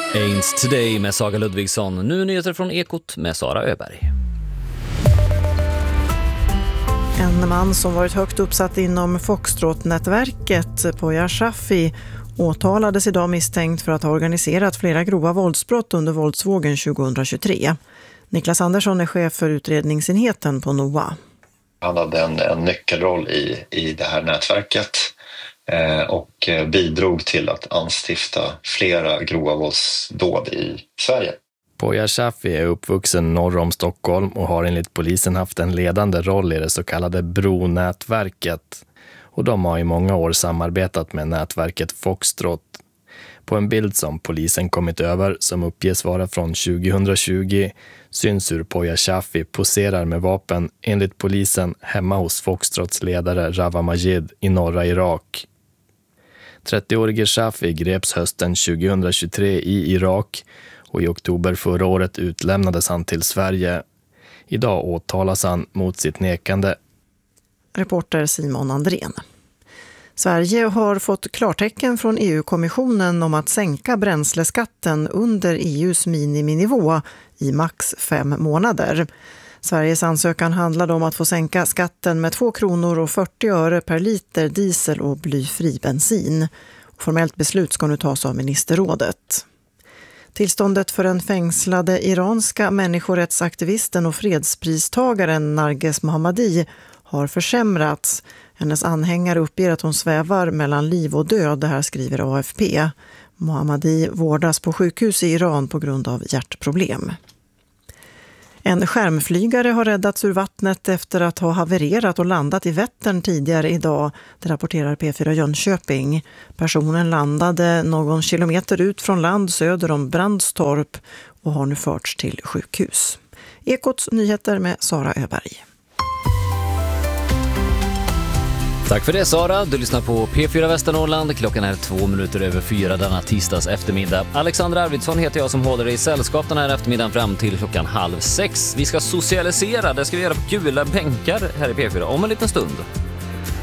Ain't Today med Saga Ludvigsson. Nu nyheter från Ekot med Sara Öberg. En man som varit högt uppsatt inom Foxtrot-nätverket, Poya Shafi, åtalades idag misstänkt för att ha organiserat flera grova våldsbrott under våldsvågen 2023. Niklas Andersson är chef för utredningsenheten på NOA. Han hade en nyckelroll i det här nätverket och bidrog till att anstifta flera grova våldsdåd i Sverige. Poya Shafi är uppvuxen norr om Stockholm och har enligt polisen haft en ledande roll i det så kallade Bro-nätverket. Och de har i många år samarbetat med nätverket Foxtrot. På en bild som polisen kommit över, som uppges vara från 2020, syns hur Poya Shafi poserar med vapen enligt polisen hemma hos Foxtrots ledare Rawa Majid i norra Irak. 30-årige Shafi greps hösten 2023 i Irak och i oktober förra året utlämnades han till Sverige. Idag åtalas han mot sitt nekande. Reporter Simon Andrén. Sverige har fått klartecken från EU-kommissionen om att sänka bränsleskatten under EUs miniminivå i max 5 månader. Sveriges ansökan handlade om att få sänka skatten med 2 kronor och 40 öre per liter diesel och blyfri bensin. Formellt beslut ska nu tas av ministerrådet. Tillståndet för den fängslade iranska människorättsaktivisten och fredspristagaren Narges Mohammadi har försämrats. Hennes anhängare uppger att hon svävar mellan liv och död, det här skriver AFP. Mohammadi vårdas på sjukhus i Iran på grund av hjärtproblem. En skärmflygare har räddats ur vattnet efter att ha havererat och landat i Vättern tidigare idag, det rapporterar P4 Jönköping. Personen landade någon kilometer ut från land söder om Brandstorp och har nu förts till sjukhus. Ekots nyheter med Sara Öberg. Tack för det Sara, du lyssnar på P4 Västernorrland. Klockan är 4:02 denna tisdags eftermiddag. Alexander Arvidsson heter jag som håller dig i sällskap den här eftermiddagen fram till 5:30. Vi ska socialisera, det ska vi göra på gula bänkar här i P4 om en liten stund.